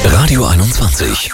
Radio 21.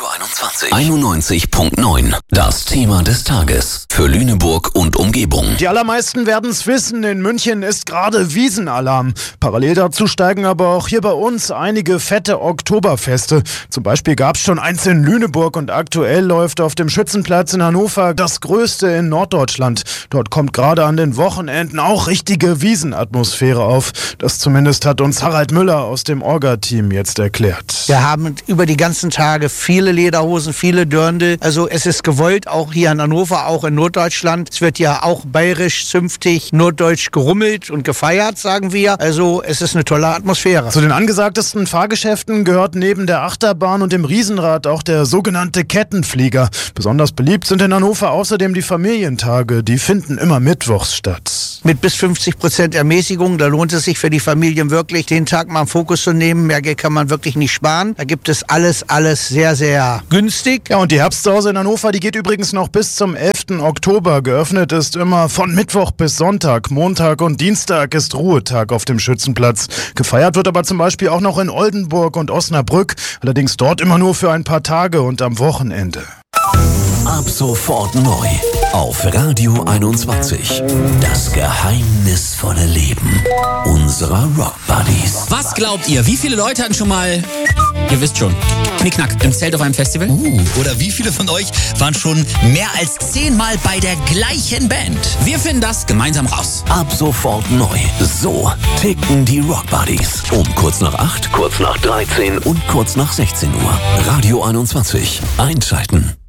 91.9. Das Thema des Tages. Für Lüneburg und Umgebung. Die allermeisten werden es wissen, in München ist gerade Wiesenalarm. Parallel dazu steigen aber auch hier bei uns einige fette Oktoberfeste. Zum Beispiel gab es schon eins in Lüneburg und aktuell läuft auf dem Schützenplatz in Hannover das größte in Norddeutschland. Dort kommt gerade an den Wochenenden auch richtige Wiesenatmosphäre auf. Das zumindest hat uns Harald Müller aus dem Orga-Team jetzt erklärt. Wir haben über die ganzen Tage viele Lederhosen, viele Dirndl. Also es ist gewollt, auch hier in Hannover, auch in Norddeutschland. Es wird ja auch bayerisch, zünftig, norddeutsch gerummelt und gefeiert, sagen wir. Also es ist eine tolle Atmosphäre. Zu den angesagtesten Fahrgeschäften gehört neben der Achterbahn und dem Riesenrad auch der sogenannte Kettenflieger. Besonders beliebt sind in Hannover außerdem die Familientage. Die finden immer mittwochs statt. Mit bis 50% Ermäßigung, da lohnt es sich für die Familien wirklich, den Tag mal im Fokus zu nehmen. Mehr Geld kann man wirklich nicht sparen. Da gibt es alles sehr, sehr günstig. Ja, und die Herbstsause in Hannover, die geht übrigens noch bis zum 11. Oktober. Geöffnet ist immer von Mittwoch bis Sonntag. Montag und Dienstag ist Ruhetag auf dem Schützenplatz. Gefeiert wird aber zum Beispiel auch noch in Oldenburg und Osnabrück. Allerdings dort immer nur für ein paar Tage und am Wochenende. Ab sofort neu auf Radio 21. Das geheimnisvolle Leben unserer Rock Buddies. Was glaubt ihr? Wie viele Leute hatten schon mal, ihr wisst schon, Knickknack im Zelt auf einem Festival? Oder wie viele von euch waren schon mehr als 10 Mal bei der gleichen Band? Wir finden das gemeinsam raus. Ab sofort neu. So ticken die Rock Buddies. Um kurz nach 8, kurz nach 13 und kurz nach 16 Uhr. Radio 21. Einschalten.